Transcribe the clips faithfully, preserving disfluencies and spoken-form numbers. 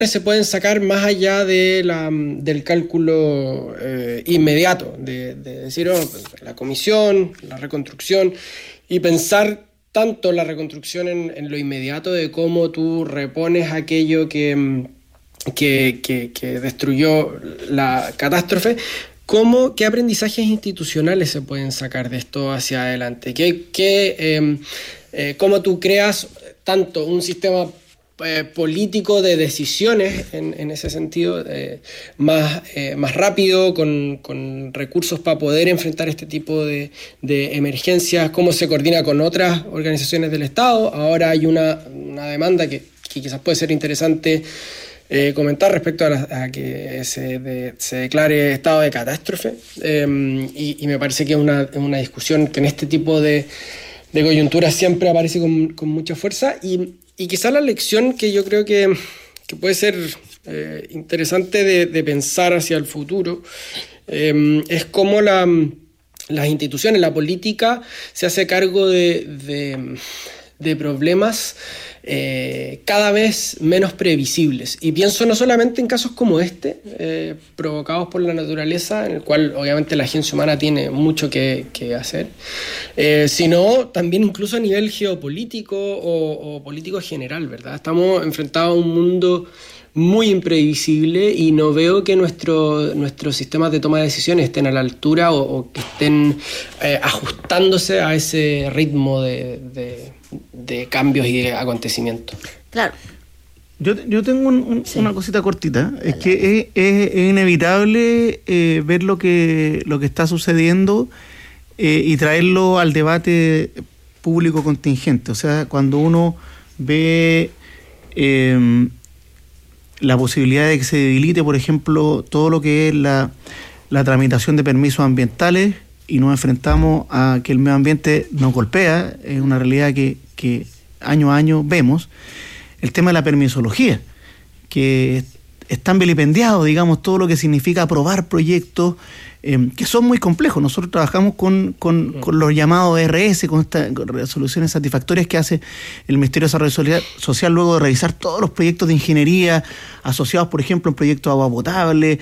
se pueden sacar más allá de la, del cálculo eh, inmediato, de, de decir, oh, la comisión, la reconstrucción, y pensar tanto la reconstrucción en, en lo inmediato de cómo tú repones aquello que, que, que, que destruyó la catástrofe, como qué aprendizajes institucionales se pueden sacar de esto hacia adelante, ¿Qué, qué, eh, eh, cómo tú creas tanto un sistema Eh, político de decisiones en, en ese sentido, eh, más, eh, más rápido, con, con recursos para poder enfrentar este tipo de, de emergencias, cómo se coordina con otras organizaciones del Estado. Ahora hay una, una demanda que, que quizás puede ser interesante eh, comentar respecto a, la, a que se, de, se declare estado de catástrofe, eh, y, y me parece que es una, una discusión que en este tipo de, de coyunturas siempre aparece con, con mucha fuerza. Y Y quizá la lección que yo creo que, que puede ser eh, interesante de, de pensar hacia el futuro eh, es cómo la, las instituciones, la política, se hace cargo de, de, de problemas eh, cada vez menos previsibles. Y pienso no solamente en casos como este, eh, provocados por la naturaleza, en el cual obviamente la agencia humana tiene mucho que, que hacer, eh, sino también incluso a nivel geopolítico o, o político general, ¿verdad? Estamos enfrentados a un mundo muy imprevisible y no veo que nuestro, nuestros sistemas de toma de decisiones estén a la altura o, o que estén eh, ajustándose a ese ritmo de, de, de cambios y de acontecimientos. Claro. Yo, yo tengo un, un, sí. una cosita cortita. Es que es, es, es inevitable eh, ver lo que, lo que está sucediendo eh, y traerlo al debate público contingente. O sea, cuando uno ve eh, la posibilidad de que se debilite, por ejemplo, todo lo que es la, la tramitación de permisos ambientales y nos enfrentamos a que el medio ambiente nos golpea, es una realidad que, que año a año vemos. El tema de la permisología, que es, es tan vilipendiado, digamos, todo lo que significa aprobar proyectos eh, que son muy complejos. Nosotros trabajamos con, con, con los llamados R S, con estas resoluciones satisfactorias que hace el Ministerio de Desarrollo Social luego de revisar todos los proyectos de ingeniería asociados, por ejemplo, a un proyecto de agua potable,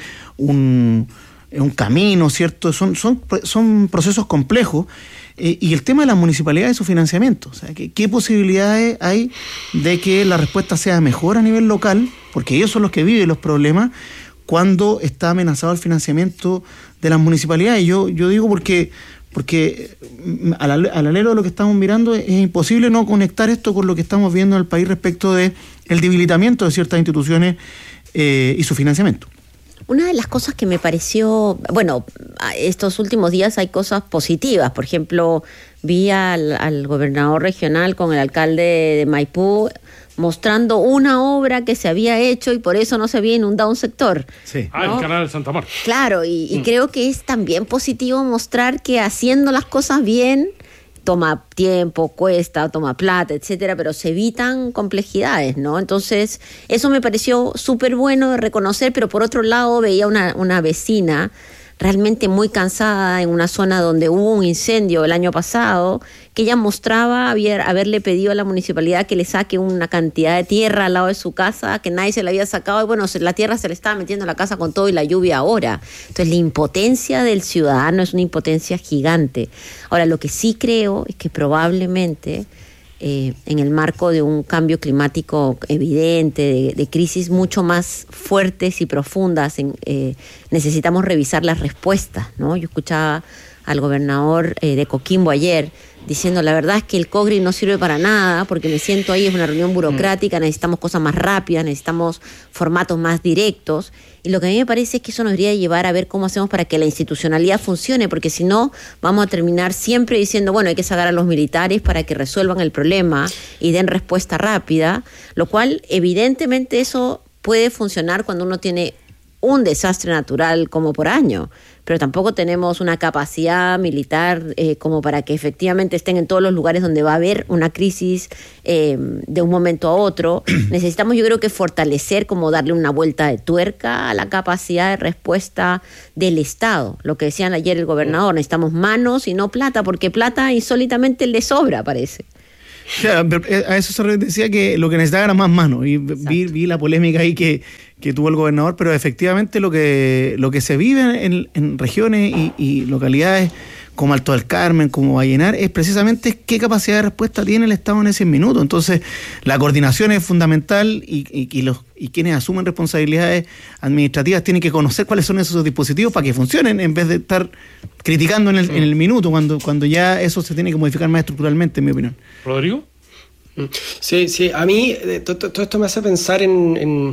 un, un camino, ¿cierto? Son, son, son procesos complejos. Eh, y el tema de las municipalidades y su financiamiento. O sea, ¿qué, ¿qué posibilidades hay de que la respuesta sea mejor a nivel local? Porque ellos son los que viven los problemas cuando está amenazado el financiamiento de las municipalidades. Yo, yo digo porque, porque al, al alero de lo que estamos mirando es, es imposible no conectar esto con lo que estamos viendo en el país respecto de el debilitamiento de ciertas instituciones eh, y su financiamiento. Una de las cosas que me pareció, bueno, estos últimos días hay cosas positivas. Por ejemplo, vi al, al gobernador regional con el alcalde de Maipú mostrando una obra que se había hecho y por eso no se había inundado un sector. Sí. ¿no? Ah, el canal de Santa Marta. Claro, y, y mm. creo que es también positivo mostrar que haciendo las cosas bien toma tiempo, cuesta, toma plata, etcétera, pero se evitan complejidades, ¿no? Entonces, eso me pareció súper bueno de reconocer, pero por otro lado veía una, una vecina realmente muy cansada en una zona donde hubo un incendio el año pasado, que ella mostraba haber, haberle pedido a la municipalidad que le saque una cantidad de tierra al lado de su casa, que nadie se la había sacado, y bueno, la tierra se le estaba metiendo a la casa con todo y la lluvia ahora. Entonces, la impotencia del ciudadano es una impotencia gigante. Ahora, lo que sí creo es que probablemente Eh, en el marco de un cambio climático evidente, de, de crisis mucho más fuertes y profundas, en, eh, necesitamos revisar las respuestas, ¿no? Yo escuchaba al gobernador eh, de Coquimbo ayer diciendo, la verdad es que el COGRI no sirve para nada, porque me siento ahí, es una reunión burocrática, necesitamos cosas más rápidas, necesitamos formatos más directos, y lo que a mí me parece es que eso nos debería llevar a ver cómo hacemos para que la institucionalidad funcione, porque si no, vamos a terminar siempre diciendo, bueno, hay que sacar a los militares para que resuelvan el problema y den respuesta rápida, lo cual evidentemente eso puede funcionar cuando uno tiene un desastre natural como por año, pero tampoco tenemos una capacidad militar eh, como para que efectivamente estén en todos los lugares donde va a haber una crisis eh, de un momento a otro. Necesitamos, yo creo que fortalecer, como darle una vuelta de tuerca a la capacidad de respuesta del Estado. Lo que decían ayer el gobernador, necesitamos manos y no plata, porque plata insólitamente le sobra, parece. O sea, a eso se decía que lo que necesitaba era más manos. Y vi, vi la polémica ahí que, que tuvo el gobernador, pero efectivamente lo que, lo que se vive en, en regiones y, y localidades como Alto del Carmen, como Vallenar, es precisamente qué capacidad de respuesta tiene el Estado en ese minuto. Entonces, la coordinación es fundamental y, y, y, los, y quienes asumen responsabilidades administrativas tienen que conocer cuáles son esos dispositivos para que funcionen, en vez de estar criticando en el, en el minuto, cuando, cuando ya eso se tiene que modificar más estructuralmente, en mi opinión. ¿Rodrigo? Sí, sí, a mí todo, todo esto me hace pensar en... en...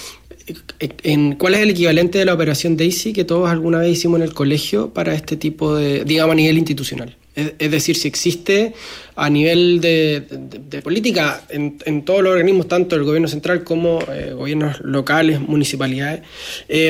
en cuál es el equivalente de la operación Daisy que todos alguna vez hicimos en el colegio para este tipo de, digamos, a nivel institucional. Es, es decir, si existe a nivel de, de, de política en, en todos los organismos, tanto el gobierno central como eh, gobiernos locales, municipalidades, eh,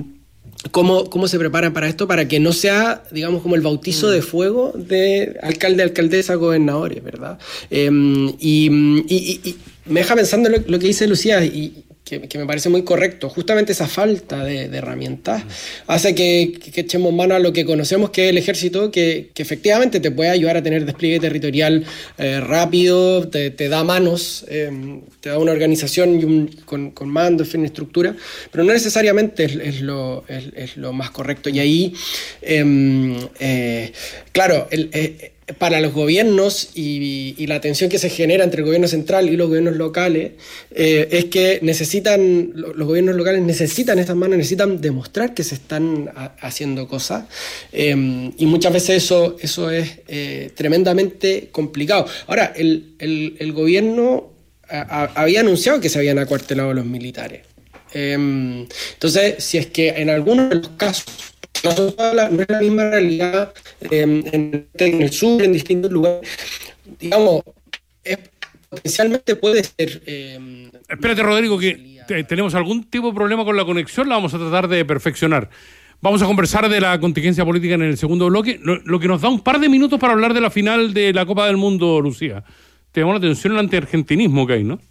¿Cómo, ¿Cómo se preparan para esto? Para que no sea, digamos, como el bautizo de fuego de alcalde, alcaldesa, gobernadores, ¿verdad? Eh, y, y, y me deja pensando lo, lo que dice Lucía, y que, que me parece muy correcto. Justamente esa falta de, de herramientas hace que, que echemos mano a lo que conocemos, que es el ejército, que, que efectivamente te puede ayudar a tener despliegue territorial eh, rápido, te, te da manos, eh, te da una organización y un, con, con mando, en fin, estructura, pero no necesariamente es, es, lo, es, es lo más correcto. Y ahí, eh, eh, claro, el... Eh, para los gobiernos y, y la tensión que se genera entre el gobierno central y los gobiernos locales eh, es que necesitan, los gobiernos locales necesitan estas manos, necesitan demostrar que se están a, haciendo cosas eh, y muchas veces eso, eso es eh, tremendamente complicado. Ahora, el, el, el gobierno a, a, había anunciado que se habían acuartelado los militares. Eh, entonces, si es que en algunos de los casos no es la misma realidad eh, en, en el sur, en distintos lugares, digamos, es, potencialmente puede ser... Eh, Espérate, Rodrigo, que te, tenemos algún tipo de problema con la conexión, la vamos a tratar de perfeccionar. Vamos a conversar de la contingencia política en el segundo bloque, lo, lo que nos da un par de minutos para hablar de la final de la Copa del Mundo, Lucía. Te llamó la atención el antiargentinismo que hay, ¿no?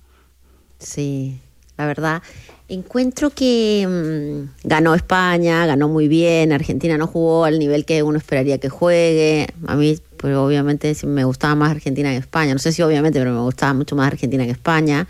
Sí, la verdad... Encuentro que mmm, ganó España, ganó muy bien, Argentina no jugó al nivel que uno esperaría que juegue. A mí, pues obviamente me gustaba más Argentina que España, no sé si obviamente, pero me gustaba mucho más Argentina que España.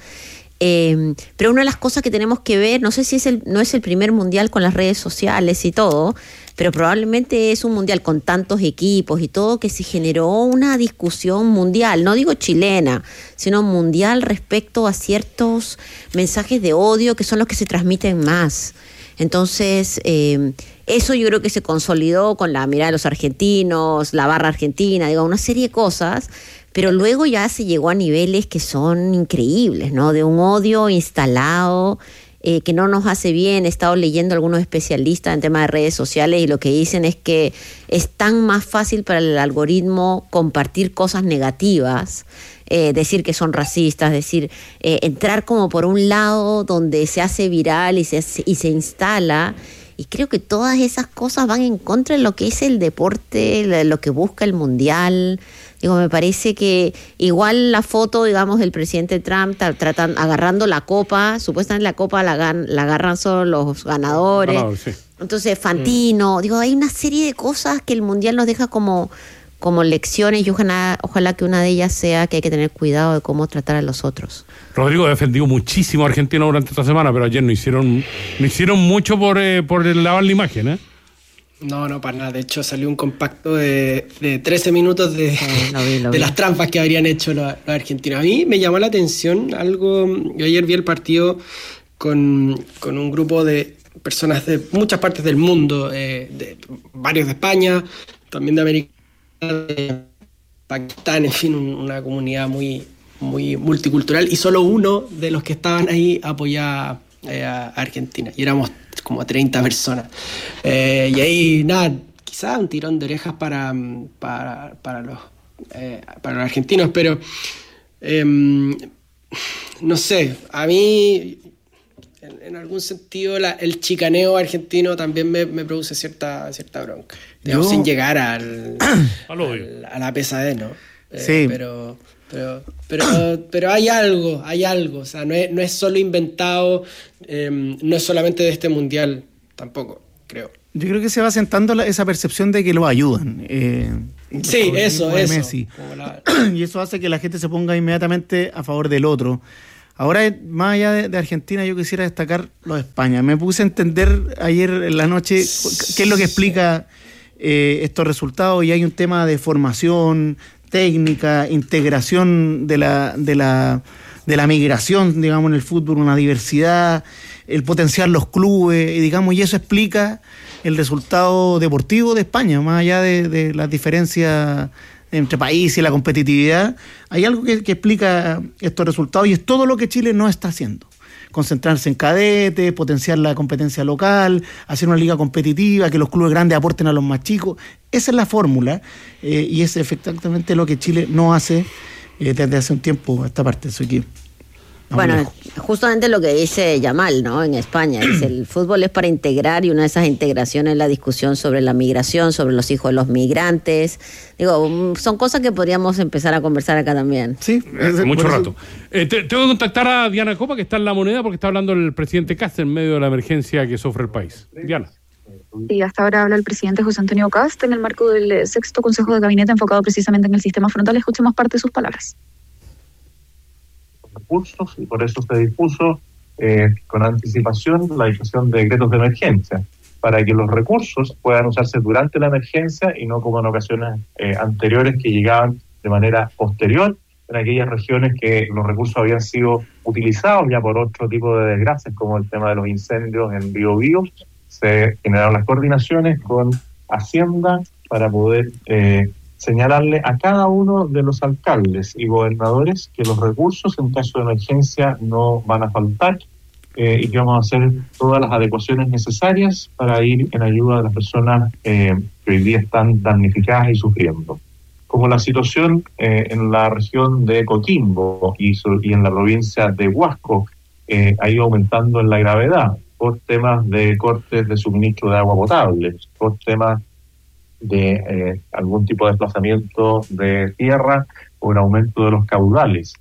Eh, pero una de las cosas que tenemos que ver, no sé si es el, no es el primer mundial con las redes sociales y todo, pero probablemente es un mundial con tantos equipos y todo que se generó una discusión mundial, no digo chilena, sino mundial respecto a ciertos mensajes de odio que son los que se transmiten más. Entonces, eh, eso yo creo que se consolidó con la mirada de los argentinos, la barra argentina, digo, una serie de cosas, pero luego ya se llegó a niveles que son increíbles, ¿no? De un odio instalado, eh, que no nos hace bien. He estado leyendo algunos especialistas en temas de redes sociales y lo que dicen es que es tan más fácil para el algoritmo compartir cosas negativas, eh, decir que son racistas, decir, eh, entrar como por un lado donde se hace viral y se, y se instala. Y creo que todas esas cosas van en contra de lo que es el deporte, lo que busca el mundial. Digo, me parece que igual la foto, digamos, del presidente Trump tratan, agarrando la copa, supuestamente la copa la, gan, la agarran solo los ganadores. Ganador, sí. Entonces, Fantino, mm. digo, hay una serie de cosas que el mundial nos deja como, como lecciones y ojalá, ojalá que una de ellas sea que hay que tener cuidado de cómo tratar a los otros. Rodrigo ha defendido muchísimo a Argentina durante esta semana, pero ayer no hicieron, no hicieron mucho por, eh, por lavar la imagen, ¿eh? No, no, para nada. De hecho, salió un compacto de, de trece minutos de, sí, lo vi, lo de vi. las trampas que habrían hecho los, los argentinos. A mí me llamó la atención algo. Yo ayer vi el partido con, con un grupo de personas de muchas partes del mundo, eh, de, varios de España, también de América, de Pakistán, en fin, un, una comunidad muy, muy multicultural. Y solo uno de los que estaban ahí apoyaba eh, a Argentina. Y éramos como treinta personas. Eh, y ahí, nada, quizás un tirón de orejas para, para, para, los, eh, para los argentinos, pero eh, no sé, a mí en, en algún sentido la, el chicaneo argentino también me, me produce cierta, cierta bronca, digamos, sin llegar al, al, a la pesadez, ¿no? Eh, sí. Pero... Pero, pero, pero hay algo, hay algo, o sea, no es, no es solo inventado, eh, no es solamente de este mundial, tampoco, creo. Yo creo que se va sentando la, esa percepción de que lo ayudan. Eh, sí, eso, eso. Messi. Y eso hace que la gente se ponga inmediatamente a favor del otro. Ahora, más allá de, de Argentina, yo quisiera destacar lo de España. Me puse a entender ayer en la noche qué es lo que explica eh, estos resultados, y hay un tema de formación, técnica, integración de la, de la, de la migración, digamos, en el fútbol, una diversidad, el potenciar los clubes, y digamos, y eso explica el resultado deportivo de España, más allá de, de las diferencias entre países y la competitividad. Hay algo que, que explica estos resultados, y es todo lo que Chile no está haciendo. Concentrarse en cadetes, potenciar la competencia local, hacer una liga competitiva, que los clubes grandes aporten a los más chicos. Esa es la fórmula, eh, y es efectivamente lo que Chile no hace eh, desde hace un tiempo a esta parte de su equipo. Bueno, lejos. Justamente lo que dice Yamal, ¿no? En España, dice, el fútbol es para integrar, y una de esas integraciones es la discusión sobre la migración, sobre los hijos de los migrantes. Digo, son cosas que podríamos empezar a conversar acá también. Sí, eh, mucho rato. Eh, te, tengo que contactar a Diana Copa, que está en La Moneda, porque está hablando el presidente Kast en medio de la emergencia que sufre el país. Diana. Y hasta ahora habla el presidente José Antonio Kast en el marco del sexto Consejo de Gabinete enfocado precisamente en el sistema frontal. Escuchemos parte de sus palabras. Recursos, y por eso se dispuso eh, con anticipación la discusión de decretos de emergencia, para que los recursos puedan usarse durante la emergencia y no como en ocasiones eh, anteriores que llegaban de manera posterior en aquellas regiones que los recursos habían sido utilizados ya por otro tipo de desgracias, como el tema de los incendios en Biobío. Se generaron las coordinaciones con Hacienda para poder eh, señalarle a cada uno de los alcaldes y gobernadores que los recursos en caso de emergencia no van a faltar, eh, y que vamos a hacer todas las adecuaciones necesarias para ir en ayuda de las personas eh, que hoy día están damnificadas y sufriendo. Como la situación eh, en la región de Coquimbo y, y en la provincia de Huasco eh, ha ido aumentando en la gravedad por temas de cortes de suministro de agua potable, por temas de eh, algún tipo de desplazamiento de tierra o un aumento de los caudales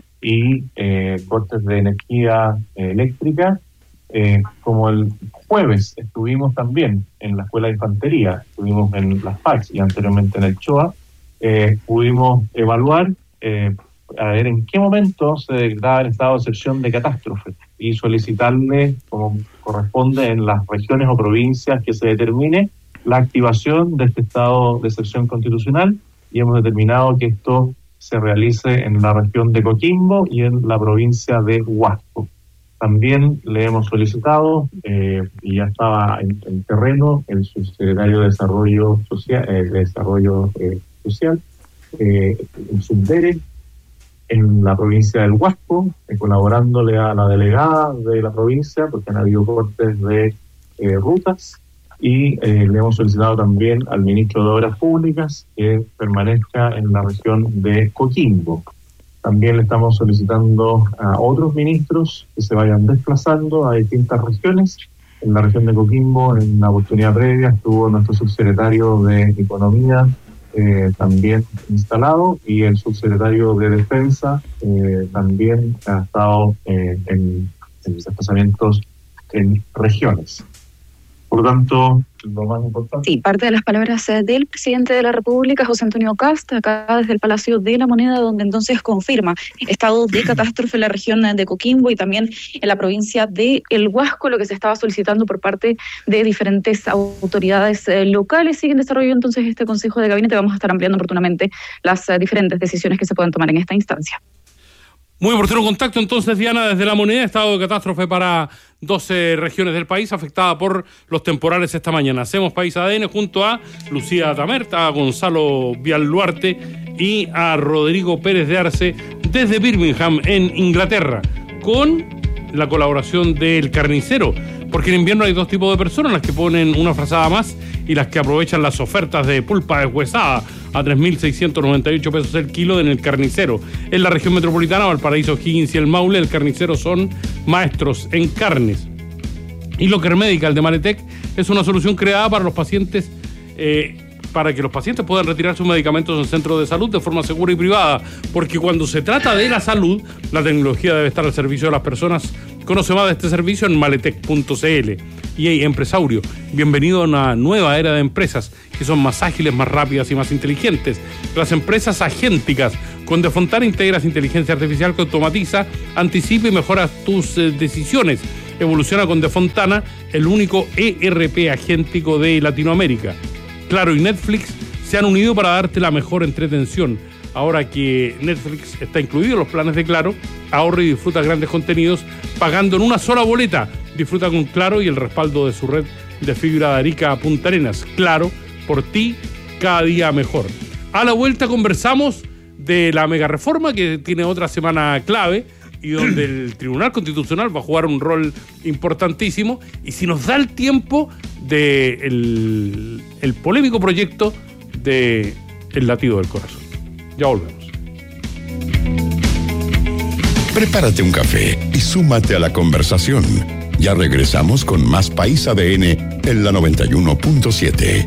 y eh, cortes de energía eh, eléctrica, eh, como el jueves estuvimos también en la Escuela de Infantería, estuvimos en las P A C y anteriormente en el C H O A, eh, pudimos evaluar eh, a ver en qué momento se declaraba el estado de excepción de catástrofe y solicitarle, como corresponde en las regiones o provincias que se determine, la activación de este estado de excepción constitucional, y hemos determinado que esto se realice en la región de Coquimbo y en la provincia de Huasco. También le hemos solicitado, eh, y ya estaba en, en terreno, el subsecretario de Desarrollo Social, eh, de Desarrollo eh, Social eh, el Subdere, en la provincia del Huasco, eh, colaborándole a la delegada de la provincia, porque han habido cortes de eh, rutas. Y eh, le hemos solicitado también al ministro de Obras Públicas que permanezca en la región de Coquimbo. También le estamos solicitando a otros ministros que se vayan desplazando a distintas regiones. En la región de Coquimbo, en una oportunidad previa, estuvo nuestro subsecretario de Economía eh, también instalado, y el subsecretario de Defensa eh, también ha estado eh, en, en desplazamientos en regiones. Por lo tanto, lo más importante... Sí, parte de las palabras del presidente de la República, José Antonio Kast, acá desde el Palacio de la Moneda, donde entonces confirma estado de catástrofe en la región de Coquimbo y también en la provincia de El Huasco, lo que se estaba solicitando por parte de diferentes autoridades locales. Sigue en desarrollo entonces este Consejo de Gabinete. Vamos a estar ampliando oportunamente las diferentes decisiones que se puedan tomar en esta instancia. Muy oportuno contacto entonces, Diana, desde La Moneda. Estado de catástrofe para doce regiones del país afectadas por los temporales esta mañana. Hacemos País A D N junto a Lucía Tamerta, a Gonzalo Vialluarte y a Rodrigo Pérez de Arce desde Birmingham, en Inglaterra, con la colaboración del Carnicero, porque en invierno hay dos tipos de personas, las que ponen una frazada más y las que aprovechan las ofertas de pulpa deshuesada a tres mil seiscientos noventa y ocho pesos el kilo en el Carnicero. En la región metropolitana, Valparaíso, Higgins y el Maule, el Carnicero son maestros en carnes. Y Locker Medical de Maletec es una solución creada para los pacientes, eh, para que los pacientes puedan retirar sus medicamentos en centros de salud de forma segura y privada, porque cuando se trata de la salud, la tecnología debe estar al servicio de las personas Conoce más de este servicio en maletec punto cl. Y hey, empresario, bienvenido a una nueva era de empresas que son más ágiles, más rápidas y más inteligentes. Las empresas agénticas. Con De Fontana integras inteligencia artificial que automatiza, anticipa y mejora tus eh, decisiones. Evoluciona con De Fontana, el único E R P agéntico de Latinoamérica. Claro y Netflix se han unido para darte la mejor entretención. Ahora que Netflix está incluido en los planes de Claro, ahorra y disfruta grandes contenidos pagando en una sola boleta. Disfruta con Claro y el respaldo de su red de fibra de Arica a Punta Arenas. Claro, por ti, cada día mejor. A la vuelta conversamos de la mega reforma que tiene otra semana clave y donde el Tribunal Constitucional va a jugar un rol importantísimo, y si nos da el tiempo de el, el polémico proyecto de El Latido del Corazón. Ya volvemos. Prepárate un café y súmate a la conversación. Ya regresamos con más País A D N en la noventa y uno punto siete.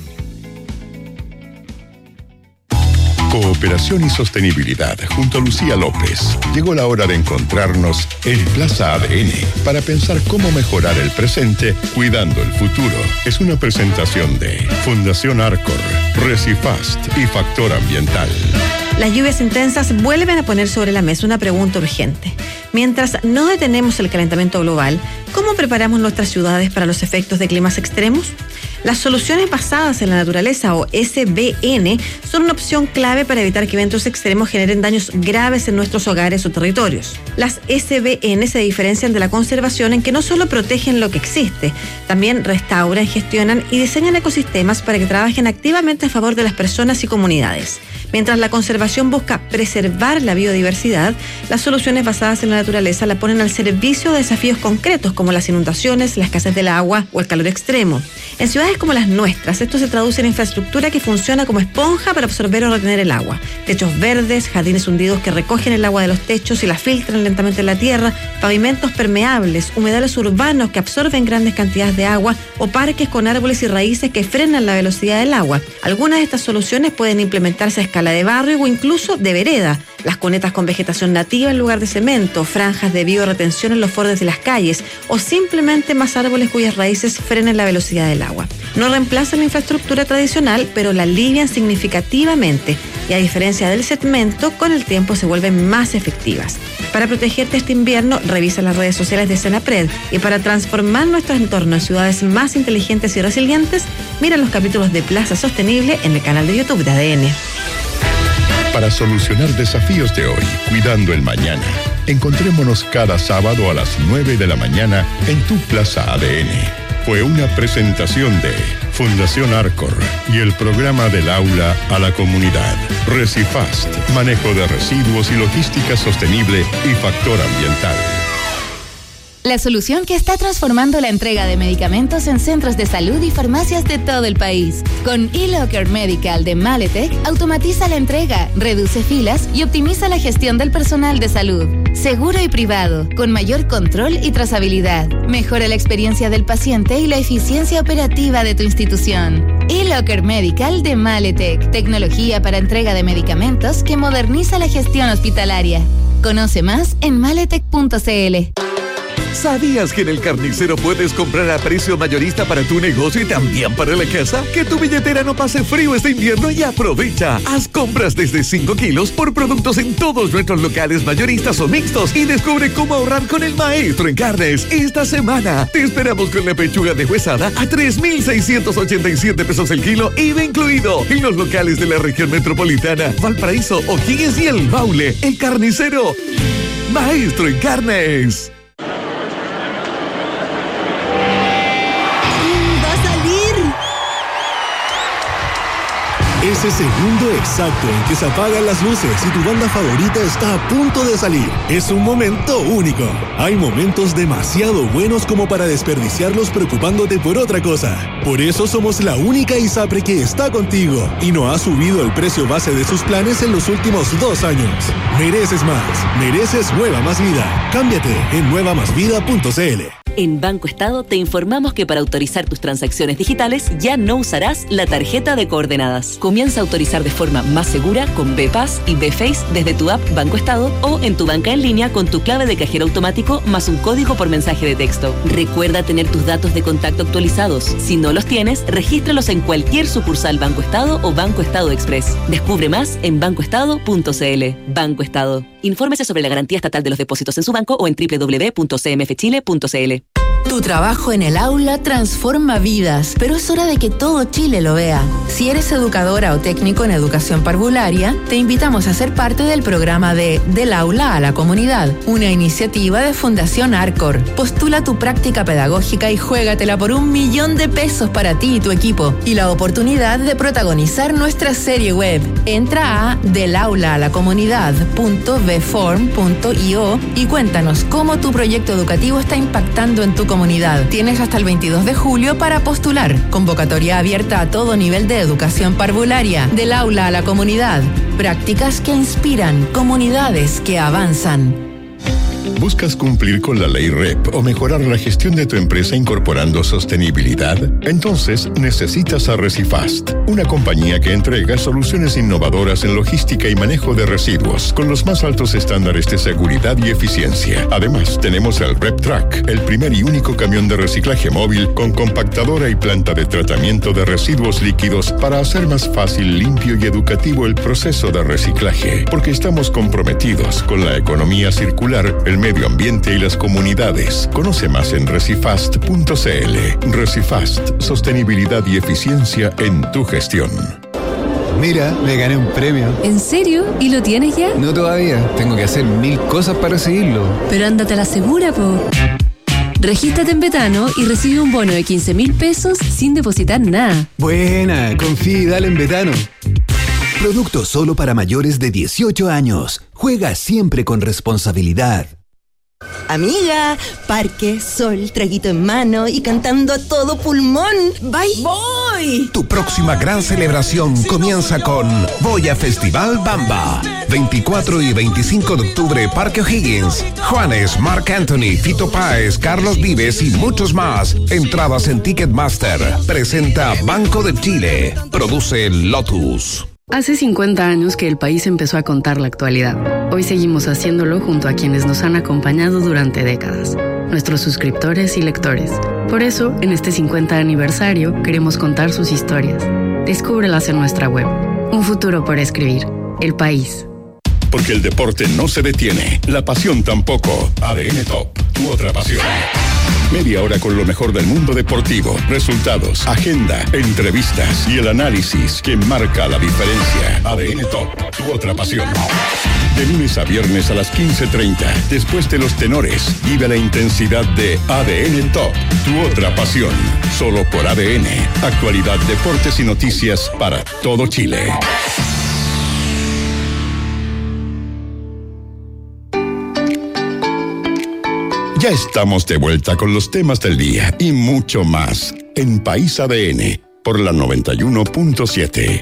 Cooperación y sostenibilidad junto a Lucía López. Llegó la hora de encontrarnos en Plaza A D N para pensar cómo mejorar el presente cuidando el futuro. Es una presentación de Fundación Arcor, Recifast y Factor Ambiental. Las lluvias intensas vuelven a poner sobre la mesa una pregunta urgente. Mientras no detenemos el calentamiento global, ¿cómo preparamos nuestras ciudades para los efectos de climas extremos? Las soluciones basadas en la naturaleza, o S B N, son una opción clave para evitar que eventos extremos generen daños graves en nuestros hogares o territorios. Las S B N se diferencian de la conservación en que no solo protegen lo que existe, también restauran, gestionan y diseñan ecosistemas para que trabajen activamente a favor de las personas y comunidades. Mientras la conservación busca preservar la biodiversidad, las soluciones basadas en la naturaleza la ponen al servicio de desafíos concretos como las inundaciones, la escasez del agua o el calor extremo. En ciudades como las nuestras, esto se traduce en infraestructura que funciona como esponja para absorber o retener el agua. Techos verdes, jardines hundidos que recogen el agua de los techos y la filtran lentamente en la tierra, pavimentos permeables, humedales urbanos que absorben grandes cantidades de agua o parques con árboles y raíces que frenan la velocidad del agua. Algunas de estas soluciones pueden implementarse a escala de barrio o incluso de vereda. Las cunetas con vegetación nativa en lugar de cemento, franjas de bioretención en los bordes de las calles o simplemente más árboles cuyas raíces frenen la velocidad del agua. No reemplazan la infraestructura tradicional, pero la alivian significativamente y, a diferencia del cemento, con el tiempo se vuelven más efectivas. Para protegerte este invierno, revisa las redes sociales de Senapred, y para transformar nuestro entorno en ciudades más inteligentes y resilientes, mira los capítulos de Plaza Sostenible en el canal de YouTube de A D N. Para solucionar desafíos de hoy, cuidando el mañana. Encontrémonos cada sábado a las nueve de la mañana en tu Plaza A D N. Fue una presentación de Fundación Arcor y el programa del aula a la comunidad. Recifast, manejo de residuos y logística sostenible y factor ambiental. La solución que está transformando la entrega de medicamentos en centros de salud y farmacias de todo el país. Con eLocker Medical de Maletec, automatiza la entrega, reduce filas y optimiza la gestión del personal de salud. Seguro y privado, con mayor control y trazabilidad. Mejora la experiencia del paciente y la eficiencia operativa de tu institución. eLocker Medical de Maletec, tecnología para entrega de medicamentos que moderniza la gestión hospitalaria. Conoce más en maletec punto cl. ¿Sabías que en El Carnicero puedes comprar a precio mayorista para tu negocio y también para la casa? Que tu billetera no pase frío este invierno y aprovecha. Haz compras desde cinco kilos por productos en todos nuestros locales mayoristas o mixtos y descubre cómo ahorrar con el maestro en carnes. Esta semana te esperamos con la pechuga deshuesada a tres mil seiscientos ochenta y siete pesos el kilo, I V A incluido, en los locales de la región metropolitana, Valparaíso, O'Higgins y El Maule. El Carnicero, maestro en carnes. Ese segundo exacto en que se apagan las luces y tu banda favorita está a punto de salir. Es un momento único. Hay momentos demasiado buenos como para desperdiciarlos preocupándote por otra cosa. Por eso somos la única ISAPRE que está contigo y no ha subido el precio base de sus planes en los últimos dos años. Mereces más. Mereces Nueva Más Vida. Cámbiate en nueva más vida punto cl. En Banco Estado te informamos que para autorizar tus transacciones digitales ya no usarás la tarjeta de coordenadas. Comienza a autorizar de forma más segura con B-Pass y B-Face desde tu app Banco Estado o en tu banca en línea con tu clave de cajero automático más un código por mensaje de texto. Recuerda tener tus datos de contacto actualizados. Si no los tienes, regístralos en cualquier sucursal Banco Estado o Banco Estado Express. Descubre más en banco estado punto c l. Banco Estado. Infórmese sobre la garantía estatal de los depósitos en su banco o en doble u doble u doble u punto c m f chile punto c l. Tu trabajo en el aula transforma vidas, pero es hora de que todo Chile lo vea. Si eres educadora o técnico en educación parvularia, te invitamos a ser parte del programa de Del Aula a la Comunidad, una iniciativa de Fundación Arcor. Postula tu práctica pedagógica y juégatela por un millón de pesos para ti y tu equipo y la oportunidad de protagonizar nuestra serie web. Entra a del aula a la comunidad punto b form punto i o y cuéntanos cómo tu proyecto educativo está impactando en tu comunidad. Tienes hasta el veintidós de julio para postular. Convocatoria abierta a todo nivel de educación parvularia. Del aula a la comunidad. Prácticas que inspiran, comunidades que avanzan. ¿Buscas cumplir con la ley R E P o mejorar la gestión de tu empresa incorporando sostenibilidad? Entonces necesitas a Recifast, una compañía que entrega soluciones innovadoras en logística y manejo de residuos con los más altos estándares de seguridad y eficiencia. Además, tenemos el RepTrack, el primer y único camión de reciclaje móvil con compactadora y planta de tratamiento de residuos líquidos para hacer más fácil, limpio y educativo el proceso de reciclaje, porque estamos comprometidos con la economía circular, el medio ambiente y las comunidades. Conoce más en recifast punto c l. Recifast, sostenibilidad y eficiencia en tu gestión. Mira, me gané un premio. ¿En serio? ¿Y lo tienes ya? No todavía, tengo que hacer mil cosas para recibirlo. Pero ándate a la segura, po. Regístrate en Betano y recibe un bono de quince mil pesos sin depositar nada. Buena, confía y dale en Betano. Producto solo para mayores de dieciocho años. Juega siempre con responsabilidad. Amiga, parque, sol, traguito en mano y cantando a todo pulmón. ¡Bye! ¡Voy! Tu próxima gran celebración comienza con Voy a Festival Bamba. veinticuatro y veinticinco de octubre, Parque O'Higgins. Juanes, Marc Anthony, Fito Páez, Carlos Vives y muchos más. Entradas en Ticketmaster. Presenta Banco de Chile. Produce Lotus. Hace cincuenta años que el país empezó a contar la actualidad. Hoy seguimos haciéndolo junto a quienes nos han acompañado durante décadas, nuestros suscriptores y lectores. Por eso, en este cincuenta aniversario, queremos contar sus historias. Descúbrelas en nuestra web. Un futuro por escribir. El País. Porque el deporte no se detiene, la pasión tampoco. A D N Top, tu otra pasión. Media hora con lo mejor del mundo deportivo, resultados, agenda, entrevistas y el análisis que marca la diferencia. A D N Top, tu otra pasión. De lunes a viernes a las quince treinta, después de los tenores, vive la intensidad de A D N Top, tu otra pasión. Solo por A D N, actualidad, deportes y noticias para todo Chile. Ya estamos de vuelta con los temas del día y mucho más en País A D N por la noventa y uno punto siete.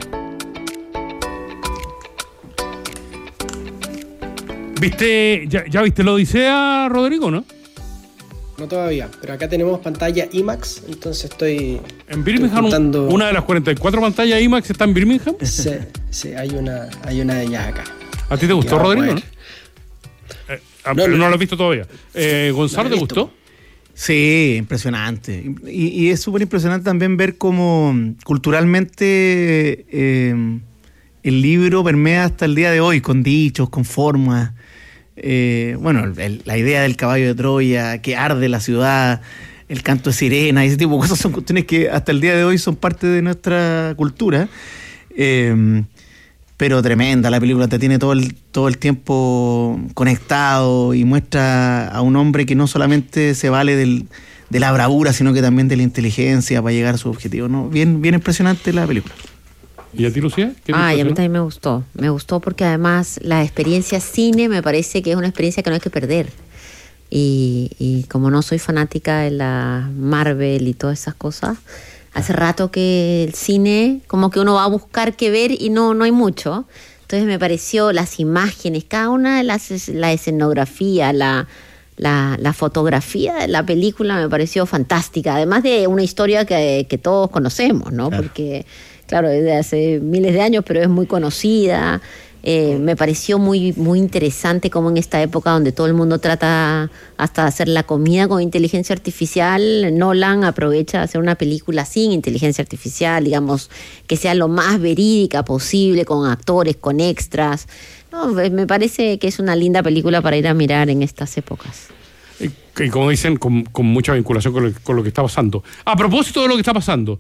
¿Viste, ya, ya viste la Odisea, Rodrigo, no? No todavía, pero acá tenemos pantalla IMAX, entonces estoy... ¿En Birmingham juntando... una de las cuarenta y cuatro pantallas IMAX está en Birmingham? Sí, sí, hay una, hay una de ellas acá. ¿A ti te gustó, Rodrigo, no? Eh, no, pero no, no lo has visto todavía. Eh, ¿Gonzalo, no te gustó? Sí, impresionante. Y, y es súper impresionante también ver cómo culturalmente eh, el libro permea hasta el día de hoy, con dichos, con formas. Eh, bueno, el, la idea del caballo de Troya, que arde la ciudad, el canto de sirena, y ese tipo de cosas son cuestiones que hasta el día de hoy son parte de nuestra cultura. Eh, Pero tremenda, la película te tiene todo el, todo el tiempo conectado y muestra a un hombre que no solamente se vale del, de la bravura, sino que también de la inteligencia para llegar a su objetivo, ¿no? Bien, bien impresionante la película. ¿Y a ti, Lucía? ¿Qué Ah, y a mí también me gustó. Me gustó porque además la experiencia cine me parece que es una experiencia que no hay que perder. Y, y como no soy fanática de la Marvel y todas esas cosas... Hace rato que el cine, como que uno va a buscar qué ver y no, no hay mucho. Entonces me pareció las imágenes, cada una de las, la escenografía, la, la, la fotografía de la película me pareció fantástica, además de una historia que, que todos conocemos, ¿no? Claro. Porque, claro, es de hace miles de años, pero es muy conocida. Eh, me pareció muy, muy interesante cómo en esta época donde todo el mundo trata hasta de hacer la comida con inteligencia artificial, Nolan aprovecha de hacer una película sin inteligencia artificial, digamos, que sea lo más verídica posible, con actores, con extras. No, me parece que es una linda película para ir a mirar en estas épocas. Y, y como dicen, con, con mucha vinculación con lo, con lo que está pasando. A propósito de lo que está pasando,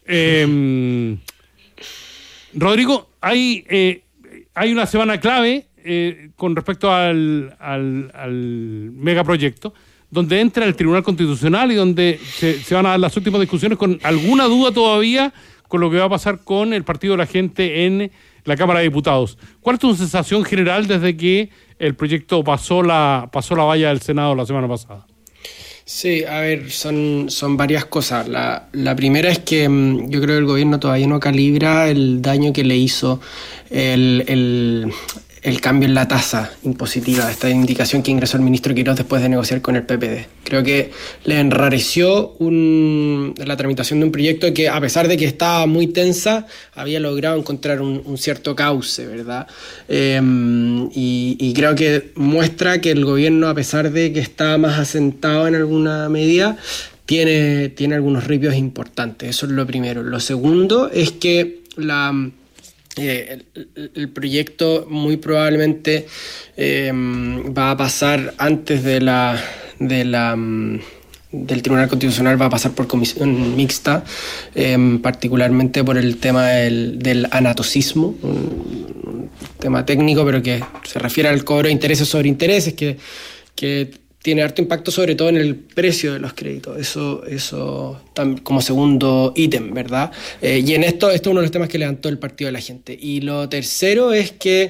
eh, Rodrigo, hay... Eh, Hay una semana clave eh, con respecto al, al, al megaproyecto, donde entra el Tribunal Constitucional y donde se, se van a dar las últimas discusiones con alguna duda todavía con lo que va a pasar con el Partido de la Gente en la Cámara de Diputados. ¿Cuál es tu sensación general desde que el proyecto pasó la, pasó la valla del Senado la semana pasada? Sí, a ver, son, son varias cosas. La, la primera es que um, yo creo que el gobierno todavía no calibra el daño que le hizo el, el, el cambio en la tasa impositiva, esta indicación que ingresó el ministro Quirós después de negociar con el P P D. Creo que le enrareció un, la tramitación de un proyecto que, a pesar de que estaba muy tensa, había logrado encontrar un, un cierto cauce, ¿verdad? Eh, y, y creo que muestra que el gobierno, a pesar de que está más asentado en alguna medida, tiene, tiene algunos ripios importantes. Eso es lo primero. Lo segundo es que la... Eh, el, el proyecto muy probablemente eh, va a pasar antes de la, de la del Tribunal Constitucional, va a pasar por comisión mixta, eh, particularmente por el tema del, del anatocismo, un, un tema técnico pero que se refiere al cobro de intereses sobre intereses, que, que tiene harto impacto sobre todo en el precio de los créditos, eso, eso como segundo ítem, ¿verdad? Eh, y en esto, esto es uno de los temas que levantó el Partido de la Gente. Y lo tercero es que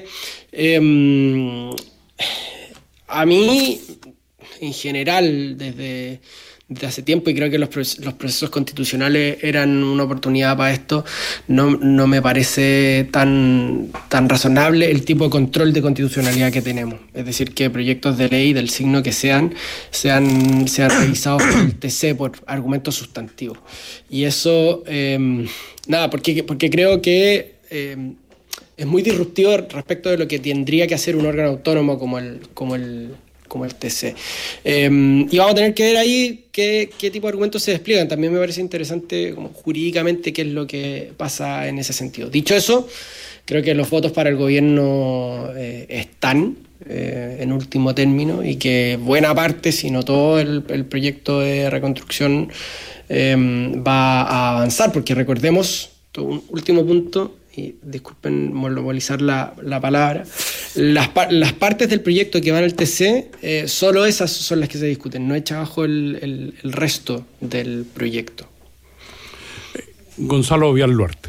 eh, a mí, en general, desde... desde hace tiempo, y creo que los, los procesos constitucionales eran una oportunidad para esto, no, no me parece tan, tan razonable el tipo de control de constitucionalidad que tenemos. Es decir, que proyectos de ley del signo que sean, sean, sean revisados por el T C por argumentos sustantivos. Y eso, eh, nada, porque, porque creo que eh, es muy disruptivo respecto de lo que tendría que hacer un órgano autónomo como el... como el como el T C. Eh, y vamos a tener que ver ahí qué, qué tipo de argumentos se despliegan. También me parece interesante como jurídicamente qué es lo que pasa en ese sentido. Dicho eso, creo que los votos para el gobierno eh, están eh, en último término y que buena parte, si no todo, el, el proyecto de reconstrucción eh, va a avanzar, porque recordemos, un último punto, y disculpen monopolizar la, la palabra, las, las partes del proyecto que van al T C, eh, solo esas son las que se discuten, no echa abajo el, el, el resto del proyecto. Gonzalo Vial-Luarte.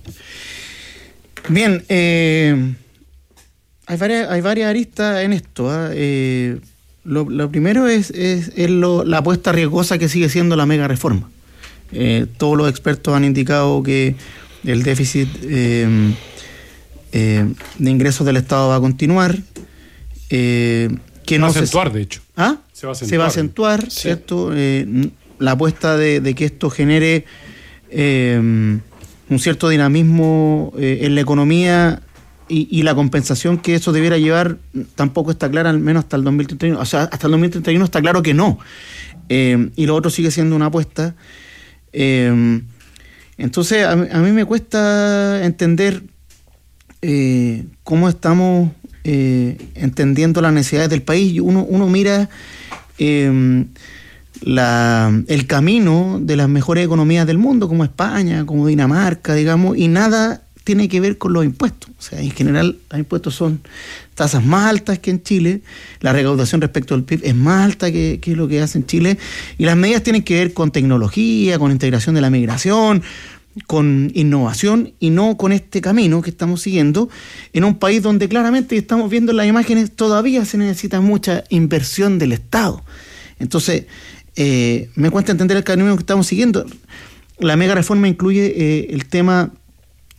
Bien, eh, hay, varias, hay varias aristas en esto. ¿eh? Eh, lo, lo primero es, es, es lo, la apuesta riesgosa que sigue siendo la mega reforma. Eh, todos los expertos han indicado que el déficit eh, eh, de ingresos del Estado va a continuar. Eh, que va no a acentuar, se... de hecho. ¿Ah? Se va a acentuar. Se va a acentuar, sí. ¿Cierto? Eh, la apuesta de, de que esto genere eh, un cierto dinamismo eh, en la economía y, y la compensación que eso debiera llevar tampoco está clara, al menos hasta el dos mil treinta y uno. O sea, hasta el dos mil treinta y uno está claro que no. Eh, y lo otro sigue siendo una apuesta. Eh, Entonces, a, a mí me cuesta entender eh, cómo estamos eh, entendiendo las necesidades del país. Uno, uno mira eh, la, el camino de las mejores economías del mundo, como España, como Dinamarca, digamos, y nada tiene que ver con los impuestos. O sea, en general, los impuestos son tasas más altas que en Chile, la recaudación respecto al P I B es más alta que, que lo que hace en Chile, y las medidas tienen que ver con tecnología, con integración de la migración, con innovación, y no con este camino que estamos siguiendo en un país donde claramente, estamos viendo en las imágenes, todavía se necesita mucha inversión del Estado. Entonces, eh, me cuesta entender el camino que estamos siguiendo. La mega reforma incluye eh, el tema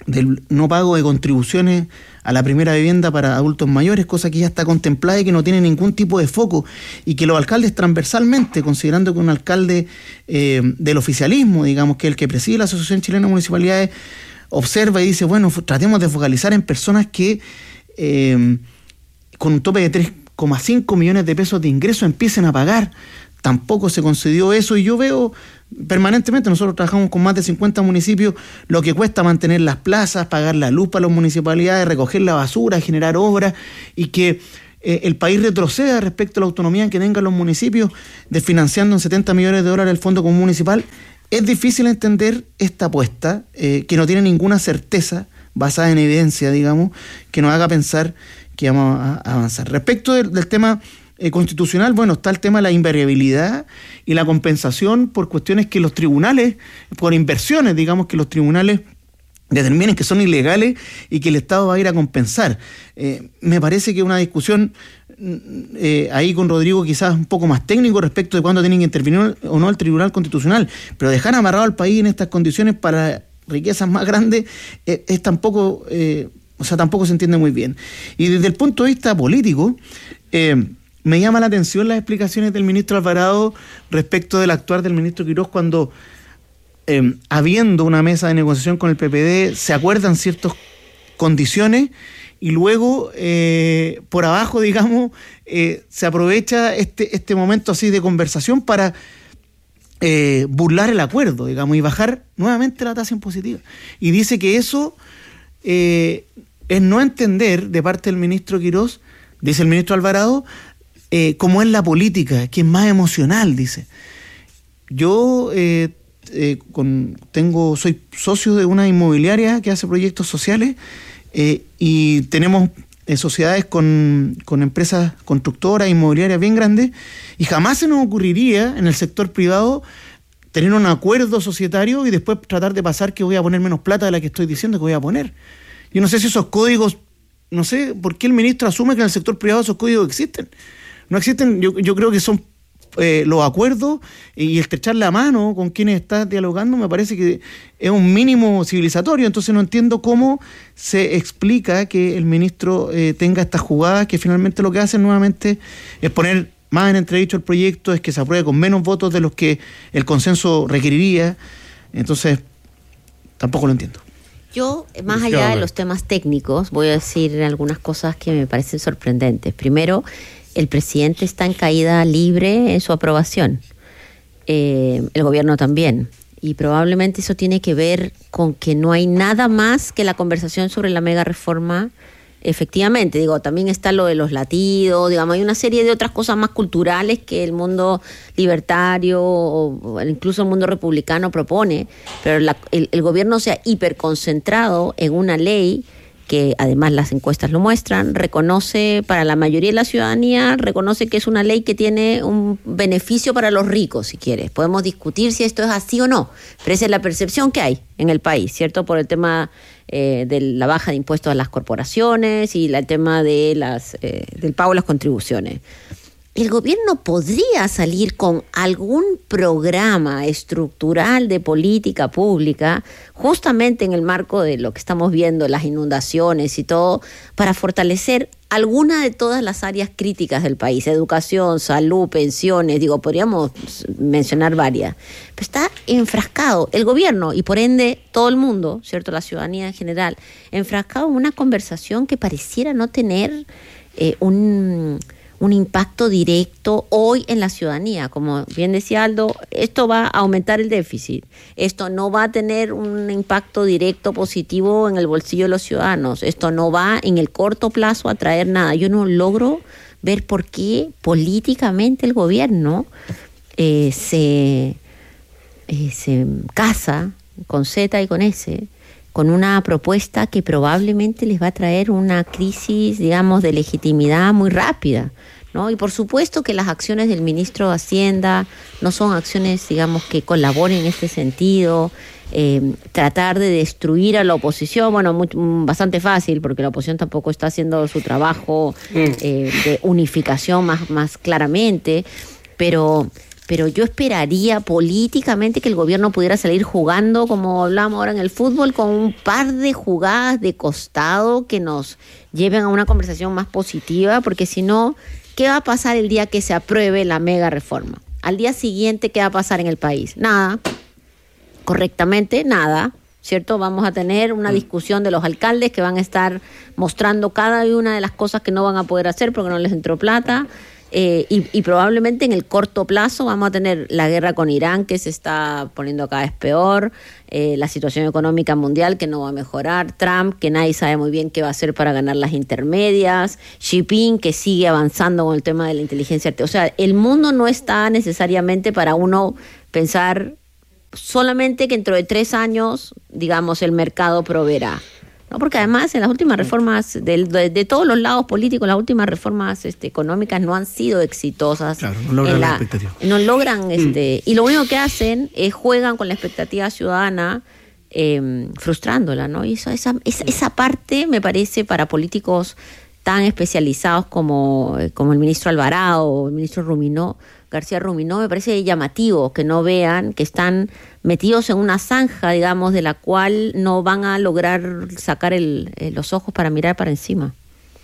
del no pago de contribuciones a la primera vivienda para adultos mayores, cosa que ya está contemplada y que no tiene ningún tipo de foco, y que los alcaldes transversalmente, considerando que un alcalde eh, del oficialismo, digamos, que es el que preside la Asociación Chilena de Municipalidades, observa y dice, bueno, tratemos de focalizar en personas que eh, con un tope de tres coma cinco millones de pesos de ingresos empiecen a pagar. Tampoco se concedió eso, y yo veo permanentemente, nosotros trabajamos con más de cincuenta municipios, lo que cuesta mantener las plazas, pagar la luz para las municipalidades, recoger la basura, generar obras, y que eh, el país retroceda respecto a la autonomía que tengan los municipios, desfinanciando en setenta millones de dólares el Fondo Común Municipal. Es difícil entender esta apuesta, eh, que no tiene ninguna certeza basada en evidencia, digamos, que nos haga pensar que vamos a avanzar. Respecto del, del tema eh, constitucional, bueno, está el tema de la invariabilidad y la compensación por cuestiones que los tribunales, por inversiones, digamos, que los tribunales determinen que son ilegales y que el Estado va a ir a compensar. Eh, me parece que una discusión eh, ahí con Rodrigo quizás un poco más técnico respecto de cuándo tienen que intervenir o no el Tribunal Constitucional, pero dejar amarrado al país en estas condiciones para riquezas más grandes eh, es tampoco, eh, o sea, tampoco se entiende muy bien. Y desde el punto de vista político, eh, me llama la atención las explicaciones del ministro Alvarado respecto del actuar del ministro Quirós cuando, eh, habiendo una mesa de negociación con el P P D, se acuerdan ciertas condiciones y luego, eh, por abajo, digamos, eh, se aprovecha este, este momento así de conversación para eh, burlar el acuerdo, digamos, y bajar nuevamente la tasa impositiva. Y dice que eso eh, es no entender de parte del ministro Quirós, dice el ministro Alvarado, Eh, como es la política, que es más emocional, dice. Yo eh, eh, con, tengo, soy socio de una inmobiliaria que hace proyectos sociales eh, y tenemos eh, sociedades con, con empresas constructoras, inmobiliarias bien grandes, y jamás se nos ocurriría en el sector privado tener un acuerdo societario y después tratar de pasar que voy a poner menos plata de la que estoy diciendo que voy a poner. Yo no sé si esos códigos, no sé por qué el ministro asume que en el sector privado esos códigos existen. No existen, yo, yo creo que son eh, los acuerdos y estrechar la mano con quienes estás dialogando, me parece que es un mínimo civilizatorio. Entonces no entiendo cómo se explica que el ministro eh, tenga estas jugadas que finalmente lo que hacen nuevamente es poner más en entredicho el proyecto, es que se apruebe con menos votos de los que el consenso requeriría. Entonces tampoco lo entiendo. Yo, más allá de los temas técnicos, voy a decir algunas cosas que me parecen sorprendentes. Primero, el presidente está en caída libre en su aprobación, eh, el gobierno también, y probablemente eso tiene que ver con que no hay nada más que la conversación sobre la mega reforma. Efectivamente, digo, también está lo de los latidos, digamos, hay una serie de otras cosas más culturales que el mundo libertario o incluso el mundo republicano propone, pero la, el, el gobierno se ha hiperconcentrado en una ley que además las encuestas lo muestran, reconoce para la mayoría de la ciudadanía, reconoce que es una ley que tiene un beneficio para los ricos, si quieres. Podemos discutir si esto es así o no, pero esa es la percepción que hay en el país, ¿cierto? Por el tema eh, de la baja de impuestos a las corporaciones y el tema de las eh, del pago de las contribuciones. El gobierno podría salir con algún programa estructural de política pública, justamente en el marco de lo que estamos viendo, las inundaciones y todo, para fortalecer alguna de todas las áreas críticas del país, educación, salud, pensiones, digo, podríamos mencionar varias. Pero está enfrascado el gobierno y por ende todo el mundo, ¿cierto? La ciudadanía en general, enfrascado en una conversación que pareciera no tener eh, un... un impacto directo hoy en la ciudadanía. Como bien decía Aldo, esto va a aumentar el déficit. Esto no va a tener un impacto directo positivo en el bolsillo de los ciudadanos. Esto no va en el corto plazo a traer nada. Yo no logro ver por qué políticamente el gobierno eh, se, eh, se casa con Z y con S con una propuesta que probablemente les va a traer una crisis, digamos, de legitimidad muy rápida, ¿no? Y por supuesto que las acciones del ministro de Hacienda no son acciones, digamos, que colaboren en este sentido. Eh, tratar de destruir a la oposición, bueno, muy, bastante fácil, porque la oposición tampoco está haciendo su trabajo eh, de unificación más, más claramente, pero... pero yo esperaría políticamente que el gobierno pudiera salir jugando, como hablamos ahora en el fútbol, con un par de jugadas de costado que nos lleven a una conversación más positiva, porque si no, ¿qué va a pasar el día que se apruebe la mega reforma? Al día siguiente, ¿qué va a pasar en el país? Nada. Correctamente, nada. ¿Cierto? Vamos a tener una discusión de los alcaldes que van a estar mostrando cada una de las cosas que no van a poder hacer porque no les entró plata. Eh, y, y probablemente en el corto plazo vamos a tener la guerra con Irán, que se está poniendo cada vez peor, eh, la situación económica mundial que no va a mejorar, Trump, que nadie sabe muy bien qué va a hacer para ganar las intermedias, Xi Jinping, que sigue avanzando con el tema de la inteligencia artificial. O sea, el mundo no está necesariamente para uno pensar solamente que dentro de tres años, digamos, el mercado proveerá. ¿No? Porque además en las últimas reformas de, de, de todos los lados políticos, las últimas reformas este, económicas no han sido exitosas. Claro, no logran la, la expectativa. No logran, este, mm. y lo único que hacen es juegan con la expectativa ciudadana, eh, frustrándola, ¿no? Y eso, esa, esa, esa parte me parece para políticos tan especializados como, como el ministro Alvarado o el ministro Ruminó, García Ruminó, me parece llamativo que no vean que están metidos en una zanja, digamos, de la cual no van a lograr sacar el, eh, los ojos para mirar para encima.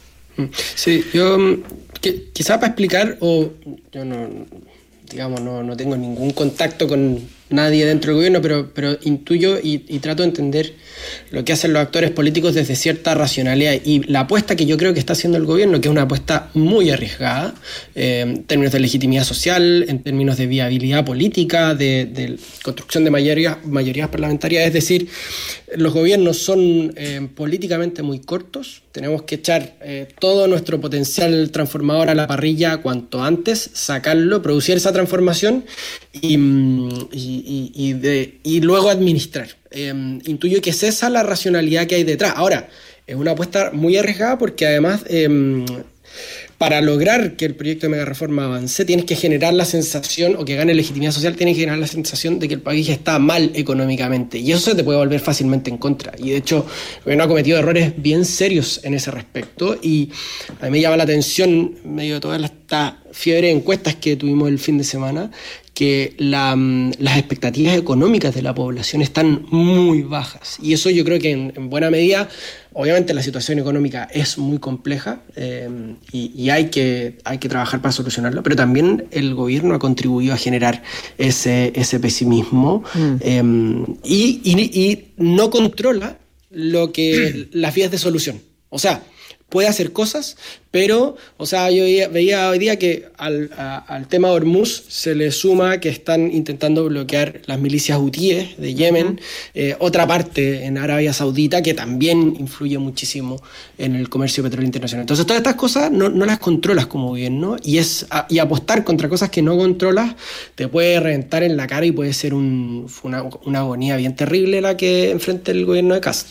Sí, yo que, quizá para explicar, o yo no, digamos, no, no tengo ningún contacto con nadie dentro del gobierno, pero, pero intuyo y, y trato de entender lo que hacen los actores políticos desde cierta racionalidad, y la apuesta que yo creo que está haciendo el gobierno, que es una apuesta muy arriesgada eh, en términos de legitimidad social, en términos de viabilidad política, de, de construcción de mayorías, mayorías parlamentarias, es decir, los gobiernos son eh, políticamente muy cortos, tenemos que echar eh, todo nuestro potencial transformador a la parrilla cuanto antes, sacarlo, producir esa transformación y, y Y, y, de, y luego administrar. Eh, intuyo que es esa la racionalidad que hay detrás. Ahora, es una apuesta muy arriesgada porque además eh, para lograr que el proyecto de megareforma avance tienes que generar la sensación, o que gane legitimidad social, tienes que generar la sensación de que el país está mal económicamente, y eso se te puede volver fácilmente en contra, y de hecho el gobierno ha cometido errores bien serios en ese respecto, y a mí me llama la atención, en medio de todas estas fiebre de encuestas que tuvimos el fin de semana, que la, las expectativas económicas de la población están muy bajas, y eso yo creo que en, en buena medida, obviamente la situación económica es muy compleja eh, y, y hay que, hay que trabajar para solucionarlo, pero también el gobierno ha contribuido a generar ese, ese pesimismo mm. eh, y, y, y no controla lo que las vías de solución. O sea, puede hacer cosas, pero, o sea, yo veía, veía hoy día que al, a, al tema Hormuz se le suma que están intentando bloquear las milicias hutíes de Yemen, uh-huh. eh, otra parte en Arabia Saudita que también influye muchísimo en el comercio de petróleo internacional. Entonces, todas estas cosas no, no las controlas como gobierno, y, es, a, y apostar contra cosas que no controlas te puede reventar en la cara y puede ser un, una, una agonía bien terrible la que enfrenta el gobierno de Kast.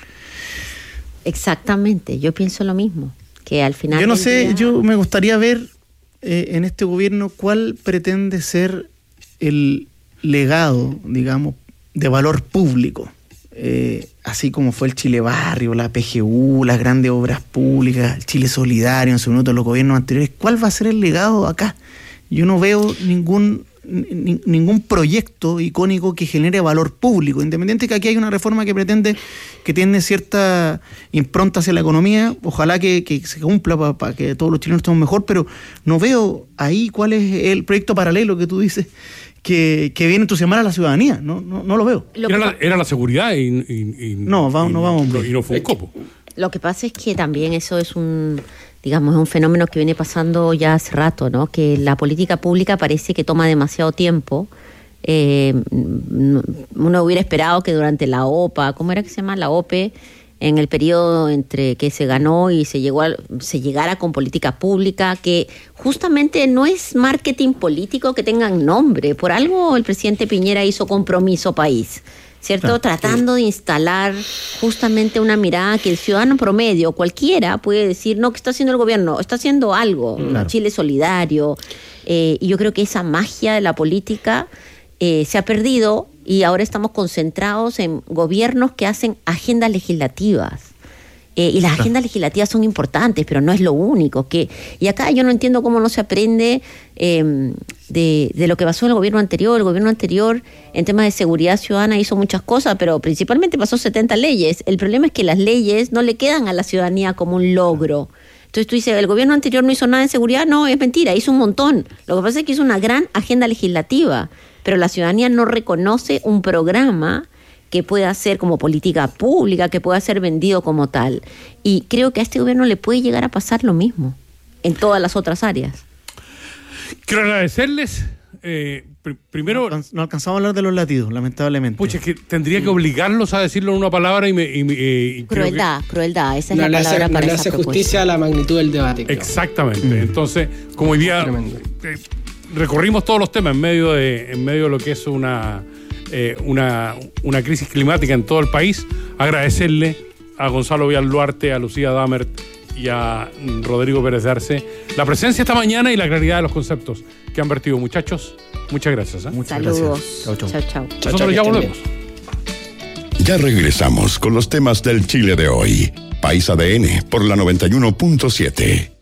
Exactamente, yo pienso lo mismo, que al final... Yo no sé, día... yo me gustaría ver eh, en este gobierno cuál pretende ser el legado, digamos, de valor público, eh, así como fue el Chile Barrio, la P G U, las grandes obras públicas, el Chile Solidario, en su minuto los gobiernos anteriores. ¿Cuál va a ser el legado acá? Yo no veo ningún... N- ningún proyecto icónico que genere valor público, independiente que aquí hay una reforma que pretende, que tiene cierta impronta hacia la economía, ojalá que, que se cumpla para pa que todos los chilenos estemos mejor, pero no veo ahí cuál es el proyecto paralelo que tú dices que, que viene a entusiasmar a la ciudadanía, no, no, no lo veo. Era la, era la seguridad y, y, y no, va, y, no vamos y no fue un copo. Lo que pasa es que también eso es un... digamos, es un fenómeno que viene pasando ya hace rato, ¿no? Que la política pública parece que toma demasiado tiempo. Eh, uno hubiera esperado que durante la O P A, ¿cómo era que se llama? La O P E, en el periodo entre que se ganó y se llegó a, se llegara con política pública, que justamente no es marketing político que tengan nombre. Por algo el presidente Piñera hizo Compromiso País, ¿cierto? Claro. Tratando de instalar justamente una mirada que el ciudadano promedio, cualquiera, puede decir, no, ¿qué está haciendo el gobierno? Está haciendo algo, claro. Chile Solidario, eh, y yo creo que esa magia de la política eh, se ha perdido, y ahora estamos concentrados en gobiernos que hacen agendas legislativas. Eh, y las agendas legislativas son importantes, pero no es lo único. Que, y acá yo no entiendo cómo no se aprende eh, de, de lo que pasó en el gobierno anterior. El gobierno anterior, en temas de seguridad ciudadana, hizo muchas cosas, pero principalmente pasó setenta leyes. El problema es que las leyes no le quedan a la ciudadanía como un logro. Entonces tú dices, el gobierno anterior no hizo nada en seguridad. No, es mentira, hizo un montón. Lo que pasa es que hizo una gran agenda legislativa, pero la ciudadanía no reconoce un programa que pueda ser como política pública, que pueda ser vendido como tal. Y creo que a este gobierno le puede llegar a pasar lo mismo en todas las otras áreas. Quiero agradecerles. Eh, pr- primero... No, no alcanzamos a hablar de los latidos, lamentablemente. Pucha, es que tendría que obligarlos a decirlo en una palabra y me... Y, y, y crueldad, que... crueldad, esa es no la palabra hace, para no esa hace propuesta. Justicia a la magnitud del debate. Creo. Exactamente. Mm. Entonces, como hoy día eh, recorrimos todos los temas en medio de, en medio de lo que es una... Eh, una, una crisis climática en todo el país, agradecerle a Gonzalo Villalduarte, a Lucía Damert y a Rodrigo Pérez de Arce la presencia esta mañana y la claridad de los conceptos que han vertido, muchachos. Muchas gracias. ¿eh? Muchas Saludos. gracias. Chau, chau. Chau, chau. Nosotros ya volvemos. Ya regresamos con los temas del Chile de hoy. País A D N por la noventa y uno punto siete.